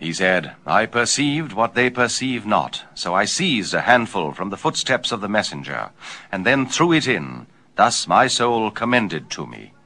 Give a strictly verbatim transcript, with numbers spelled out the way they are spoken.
He said, I perceived what they perceive not, so I seized a handful from the footsteps of the messenger, and then threw it in. Thus my soul commended to me.